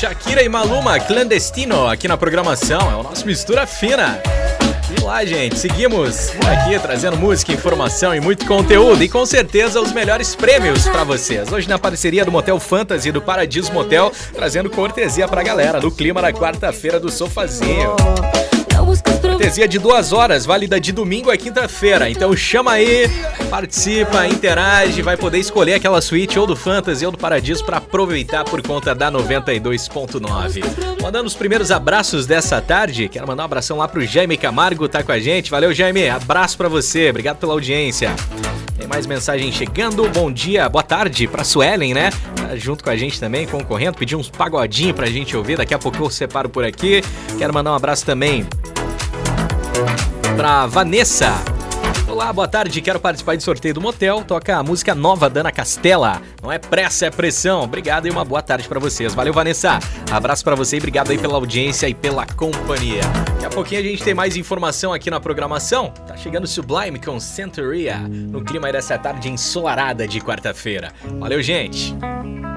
Shakira e Maluma, Clandestino, aqui na programação. É o nosso Mistura Fina. E lá, gente, seguimos aqui trazendo música, informação e muito conteúdo. E com certeza os melhores prêmios pra vocês. Hoje na parceria do Motel Fantasy e do Paradiso Motel, trazendo cortesia pra galera no clima da quarta-feira do Sofazinho. Cortesia de 2 horas, válida de domingo a quinta-feira. Então chama aí, participa, interage, vai poder escolher aquela suíte ou do Fantasy ou do Paradiso pra aproveitar por conta da 92.9. Mandando os primeiros abraços dessa tarde, quero mandar um abração lá pro Jaime Camargo, tá com a gente. Valeu, Jaime, abraço pra você, obrigado pela audiência. Tem mais mensagem chegando, bom dia, boa tarde pra Suelen, né? Tá junto com a gente também, concorrendo, pediu uns pagodinhos pra gente ouvir, daqui a pouco eu separo por aqui. Quero mandar um abraço também pra Vanessa. Olá, boa tarde, quero participar do sorteio do motel. Toca a música nova da Ana Castela. Não é pressa, é pressão. Obrigado e uma boa tarde pra vocês. Valeu, Vanessa. Abraço pra você e obrigado aí pela audiência e pela companhia. Daqui a pouquinho a gente tem mais informação aqui na programação. Tá chegando Sublime com Centuria no clima aí dessa tarde ensolarada de quarta-feira. Valeu, gente.